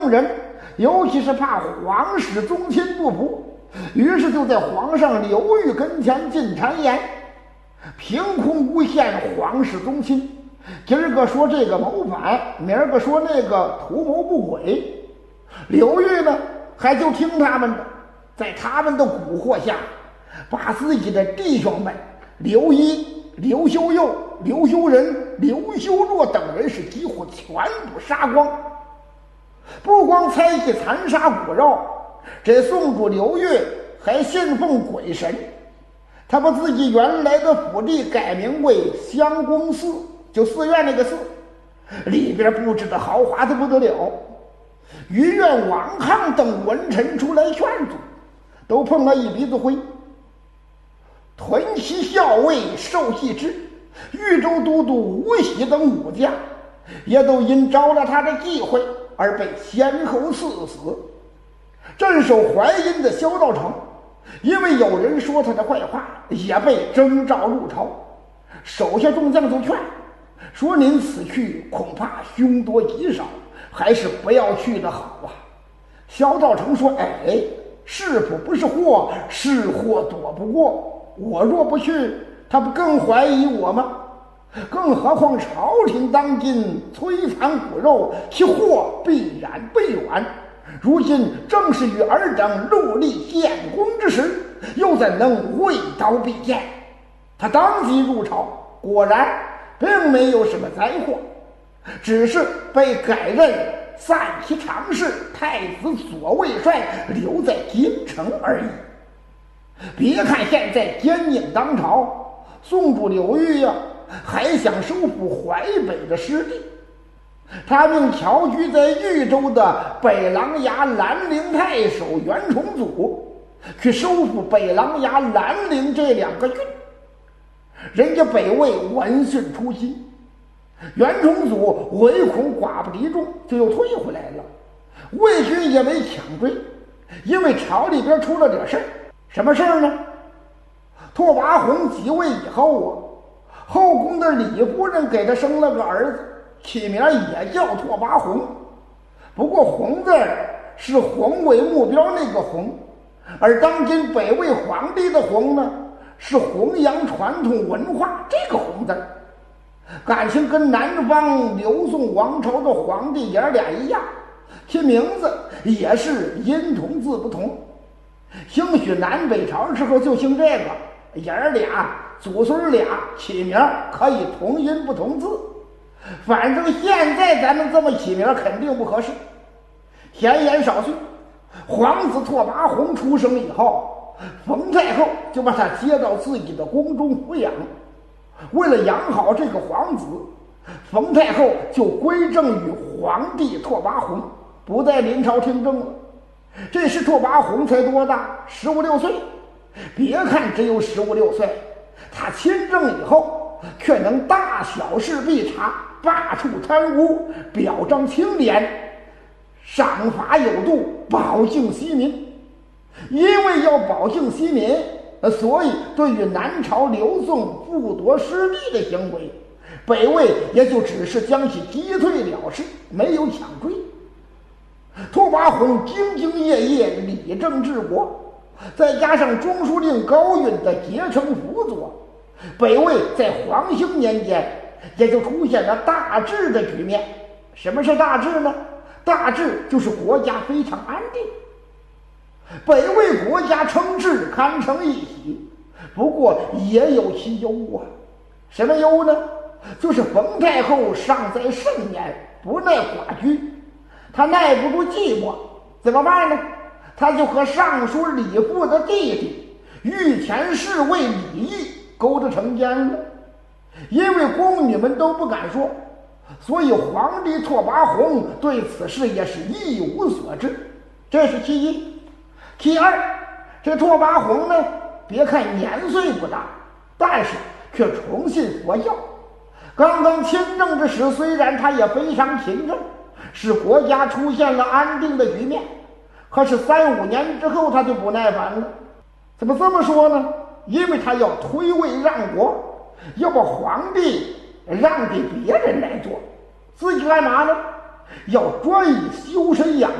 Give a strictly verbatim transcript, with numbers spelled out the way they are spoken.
人，尤其是怕皇室宗亲不服，于是就在皇上刘裕跟前进谗言，凭空诬陷皇室宗亲。今儿个说这个谋反，明儿个说那个图谋不轨。刘裕呢，还就听他们的，在他们的蛊惑下，把自己的弟兄们刘一、刘修佑、刘修仁、刘修若等人是几乎全部杀光。不光猜忌残杀骨肉，这宋主刘裕还信奉鬼神，他把自己原来的府地改名为襄公寺，就寺院那个寺，里边布置的豪华的不得了。于愿、王亢等文臣出来劝阻，都碰了一鼻子灰。屯骑校尉受系之、豫州都督吴喜等武将，也都因着了他的忌讳而被先后赐死。镇守淮阴的萧道成，因为有人说他的坏话，也被征召入朝。手下众将就劝说：“您此去恐怕凶多吉少，还是不要去的好啊。”萧道成说：“哎，是福不是祸，是祸躲不过。我若不去，他不更怀疑我吗？更何况朝廷当今摧残骨肉，其祸必然不远。如今正是与尔等戮力建功之时，又怎能未刀必剑？”他当即入朝，果然并没有什么灾祸，只是被改任散骑常侍、太子左卫帅，留在京城而已。别看现在奸佞当朝，宋主刘裕呀、啊，还想收复淮北的失地。他命侨居在豫州的北琅琊兰陵太守袁崇祖去收复北琅琊兰陵这两个郡。人家北魏闻讯出击，袁崇祖唯恐寡不敌众，就又退回来了。魏军也没抢追，因为朝里边出了点事儿。什么事儿呢？拓跋宏即位以后啊，后宫的李夫人给他生了个儿子，起名也叫拓跋宏。不过宏字是宏伟目标那个宏，而当今北魏皇帝的宏呢，是弘扬传统文化这个宏字。感情跟南方刘宋王朝的皇帝爷俩一样，其名字也是音同字不同。兴许南北朝时候就兴这个，爷儿俩祖孙俩起名可以同音不同字，反正现在咱们这么起名肯定不合适。闲言少叙，皇子拓跋宏出生以后，冯太后就把他接到自己的宫中抚养。为了养好这个皇子，冯太后就归政于皇帝拓跋宏，不再临朝听政了。这时拓跋宏才多大？十五六岁。别看只有十五六岁，他亲政以后却能大小事必查，罢黜贪污，表彰清廉，赏罚有度，保境息民。因为要保境息民，所以对于南朝刘宋复夺失地的行为，北魏也就只是将其击退了事，没有抢追。拓跋宏兢兢业业，理政治国，再加上中书令高允的竭诚辅佐，北魏在黄兴年间也就出现了大治的局面。什么是大治呢？大治就是国家非常安定。北魏国家称治堪称一喜，不过也有其忧啊。什么忧呢？就是冯太后尚在盛年，不耐寡居，他耐不住寂寞，怎么办呢？他就和尚书李父的弟弟御前侍卫李毅勾搭成奸了。因为宫女们都不敢说，所以皇帝拓跋宏对此事也是一无所知，这是其一。其二，这拓跋宏呢，别看年岁不大，但是却崇信佛教。刚刚亲政之时，虽然他也非常勤政，使国家出现了安定的局面，可是三五年之后他就不耐烦了。怎么这么说呢？因为他要推位让国，要把皇帝让给别人来做，自己干嘛呢？ 要专以修身养